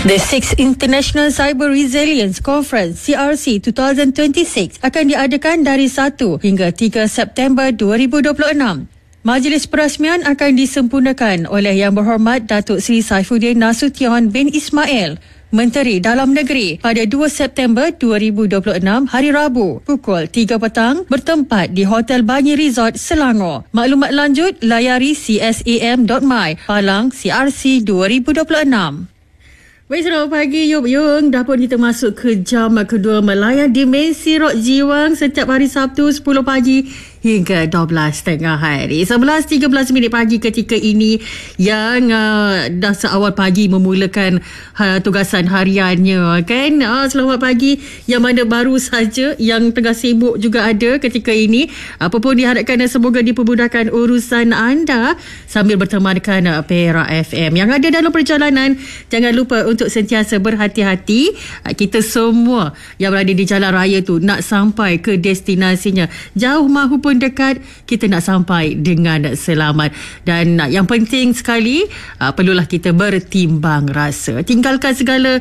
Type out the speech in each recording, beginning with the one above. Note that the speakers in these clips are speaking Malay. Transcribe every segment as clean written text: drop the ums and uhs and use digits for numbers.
The 6th International Cyber Resilience Conference CRC 2026 akan diadakan dari 1 hingga 3 September 2026. Majlis perasmian akan disempurnakan oleh Yang Berhormat Datuk Seri Saifuddin Nasution bin Ismail, Menteri Dalam Negeri, pada 2 September 2026 hari Rabu pukul 3 petang bertempat di Hotel Bangi Resort, Selangor. Maklumat lanjut layari csam.my Palang CRC 2026. Baik, selamat pagi Yung. Dah pun kita masuk ke jam kedua melayan Dimensi Rock Jiwang setiap hari Sabtu 10 pagi hingga 12.30 hari. 11.13 minit pagi ketika ini yang dah seawal pagi memulakan tugasan hariannya kan. Selamat pagi yang mana baru saja yang tengah sibuk juga ada ketika ini. Apa pun diharapkan dan semoga dipermudahkan urusan anda sambil bertemankan Perak FM. Yang ada dalam perjalanan, jangan lupa untuk sentiasa berhati-hati. Kita semua yang berada di jalan raya tu nak sampai ke destinasinya, jauh mahupun dekat, kita nak sampai dengan selamat. Dan yang penting sekali, perlulah kita bertimbang rasa. Tinggalkan segala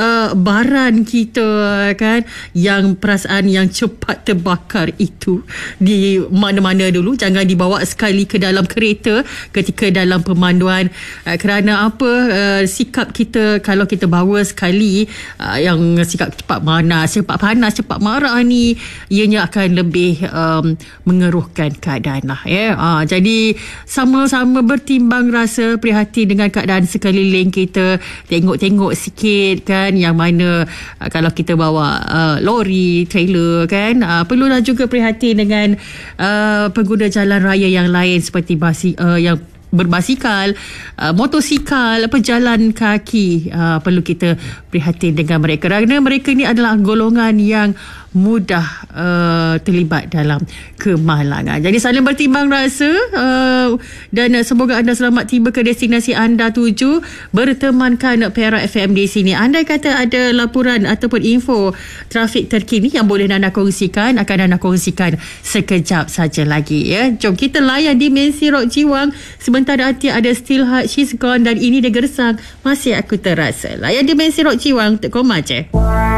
baran kita kan, yang perasaan yang cepat terbakar itu di mana-mana dulu. Jangan dibawa sekali ke dalam kereta ketika dalam pemanduan. Kerana apa? Sikap kita, kalau kita bawa sekali yang sikap cepat panas, cepat marah ni, ianya akan lebih mengeruhkan keadaan lah ya. Jadi sama-sama bertimbang rasa, prihatin dengan keadaan sekeliling kita, tengok-tengok sikit kan, yang mana kalau kita bawa lori, trailer kan, perlulah juga prihatin dengan pengguna jalan raya yang lain seperti yang berbasikal, motosikal, pejalan kaki. Perlu kita prihatin dengan mereka kerana mereka ni adalah golongan yang mudah terlibat dalam kemalangan. Jadi saling bertimbang rasa dan semoga anda selamat tiba ke destinasi anda tuju. Bertemankan Perak FM di sini. Andai kata ada laporan ataupun info trafik terkini yang boleh anda kongsikan, akan anda kongsikan sekejap saja lagi ya. Jom kita layan Dimensi Rock Jiwang. Sebentar nanti ada Still Heart, She's Gone dan Ini Dia Gersang, Masih Aku Terasa. Layan Dimensi Rock Jiwang untuk Koma je.